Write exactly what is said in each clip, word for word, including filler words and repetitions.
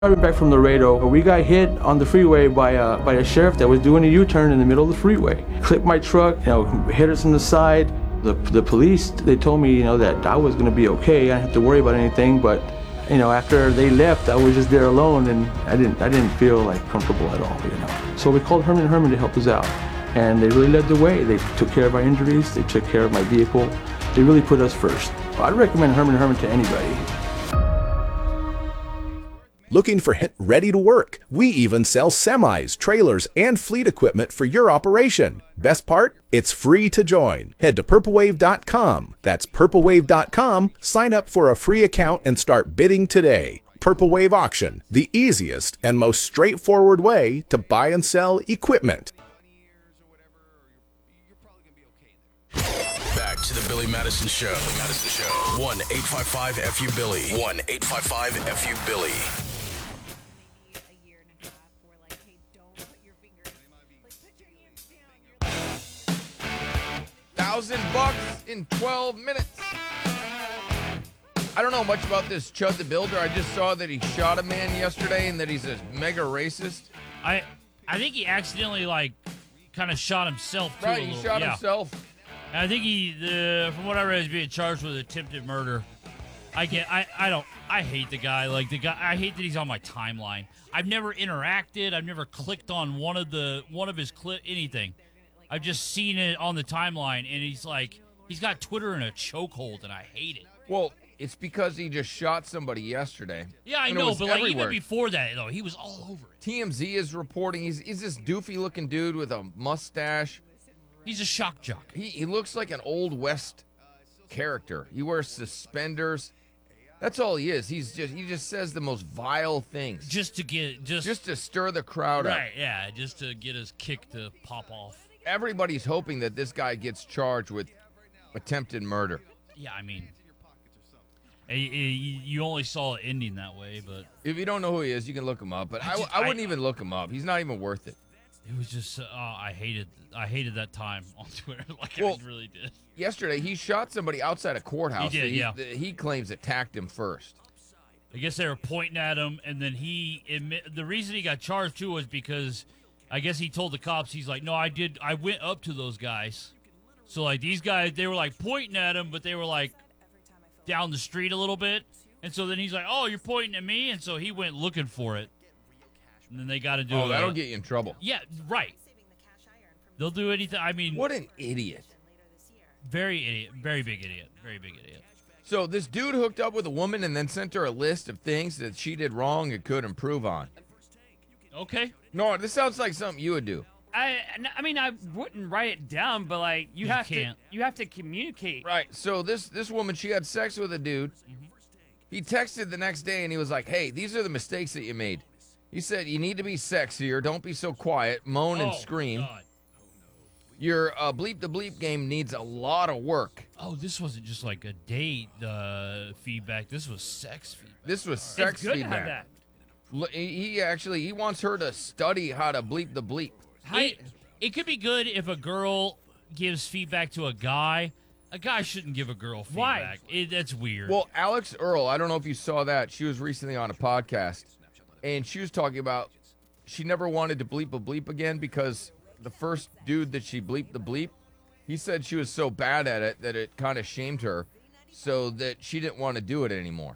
Driving back from Laredo, we got hit on the freeway by a, by a sheriff that was doing a U-turn in the middle of the freeway. Clipped my truck, you know, hit us in the side. The, the police, they told me, you know, that I was gonna be okay. I didn't have to worry about anything, but, you know, after they left, I was just there alone and I didn't, I didn't feel like comfortable at all, you know. So we called Herman and Herman to help us out. And they really led the way. They took care of our injuries, they took care of my vehicle. They really put us first. I'd recommend Herman and Herman to anybody. Looking for hit ready to work? We even sell semis, trailers, and fleet equipment for your operation. Best part? It's free to join. Head to purple wave dot com. That's purple wave dot com. Sign up for a free account and start bidding today. Purple Wave Auction, the easiest and most straightforward way to buy and sell equipment. Back to the Billy Madison Show. Madison Show. one eight five five F U Billy. one eight five five F U Billy. Thousand bucks in twelve minutes. I don't know much about this Chud the Builder. I just saw that he shot a man yesterday and that he's a mega racist. I I think he accidentally like kind of shot himself too. Right, a he little. shot yeah. himself. And I think he, the, from what I read, is being charged with attempted murder. I get, I, I don't, I hate the guy. Like the guy, I hate that he's on my timeline. I've never interacted. I've never clicked on one of the one of his clip anything. I've just seen it on the timeline, and he's like, he's got Twitter in a chokehold, and I hate it. Well, it's because he just shot somebody yesterday. Yeah, I and it know, was but like everywhere. even before that, though, he was all over it. T M Z is reporting he's, he's this doofy-looking dude with a mustache. He's a shock jock. He he looks like an Old West character. He wears suspenders. That's all he is. He's just he just says the most vile things. Just to get, just, Just to stir the crowd up. right, yeah, just to get his kick to pop off. Everybody's hoping that this guy gets charged with attempted murder. Yeah, I mean, eh, eh, you only saw it ending that way, but If you don't know who he is, you can look him up. But I I, just- I wouldn't I- even look him up. He's not even worth it. it was just, uh, I hated, I hated that time on Twitter. Like Well, I really did. Yesterday, he shot somebody outside a courthouse. He did, that yeah. that he claims attacked him first. I guess they were pointing at him, and then he admit the reason he got charged too was because I guess he told the cops, he's like, no, I did, I went up to those guys. So like these guys, they were like pointing at him, but they were like down the street a little bit, and so then he's like, oh, you're pointing at me, and so he went looking for it, and then they got to do. Oh, a- that'll get you in trouble. Yeah, right. They'll do anything. I mean, What an idiot. very idiot, very big idiot, very big idiot. So this dude hooked up with a woman and then sent her a list of things that she did wrong and could improve on. Okay. No, this sounds like something you would do. I, I mean, I wouldn't write it down, but like you, You have can't. to, you have to communicate. Right. So this this woman, she had sex with a dude. He texted the next day and he was like, "Hey, these are the mistakes that you made." He said, "You need to be sexier. Don't be so quiet. Moan and Oh, scream. God. Your uh, bleep the bleep game needs a lot of work." Oh, this wasn't just like a date uh, feedback. This was sex feedback. This was It's sex good feedback. to have that. L- He he actually he wants her to study how to bleep the bleep. It, it could be good if a girl gives feedback to a guy. A guy shouldn't give a girl Why? feedback. It, that's weird. Well, Alex Earl, I don't know if you saw that. She was recently on a podcast, and she was talking about she never wanted to bleep a bleep again because the first dude that she bleeped the bleep, he said she was so bad at it that it kind of shamed her, so that she didn't want to do it anymore.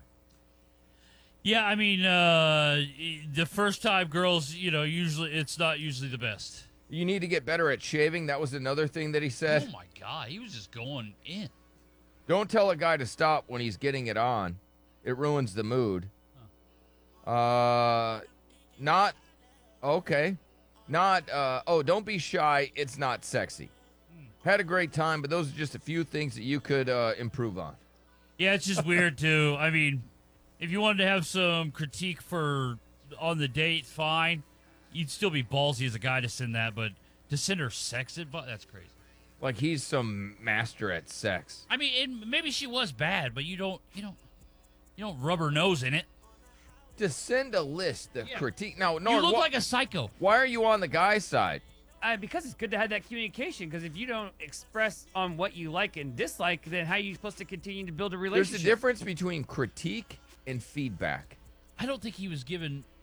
yeah, I mean, uh, the first time girls, you know, usually it's not usually the best. You need to get better at shaving. That was another thing that he said. Oh my God, he was just going in. Don't tell a guy to stop when he's getting it on. It ruins the mood. Uh, not, okay. Not, uh, oh, don't be shy. It's not sexy. Had a great time, but those are just a few things that you could uh, improve on. Yeah, it's just weird too. I mean, if you wanted to have some critique for on the date, fine. You'd still be ballsy as a guy to send that, but to send her sex advice, that's crazy. Like he's some master at sex. I mean, it, maybe she was bad, but you don't, you don't, you don't rub her nose in it. To send a list of Yeah. critique. Now, no, you look like a psycho. why are you on the guy's side? Uh, because it's good to have that communication. Because if you don't express on what you like and dislike, then how are you supposed to continue to build a There's relationship? a difference between critique and feedback. I don't think he was given